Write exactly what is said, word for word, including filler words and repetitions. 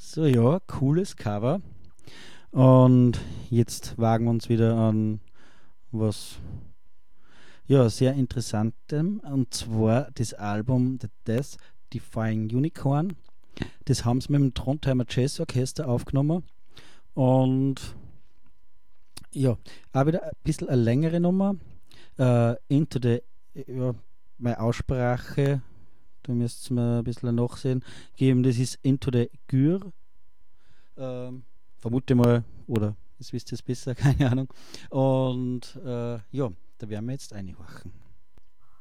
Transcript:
So, ja, cooles Cover. Und jetzt wagen wir uns wieder an was ja, sehr Interessantem. Und zwar das Album The Death Defying Unicorn. Das haben sie mit dem Trondheimer Jazz Orchester aufgenommen. Und ja, auch wieder ein bisschen eine längere Nummer. Äh, into the, ja, meine Aussprache, da müsst ihr mir ein bisschen nachsehen, geben. Das ist Into the Gür. Ähm, vermute mal, oder es wisst ihr es besser, keine Ahnung. Und äh, ja, da werden wir jetzt einhorchen.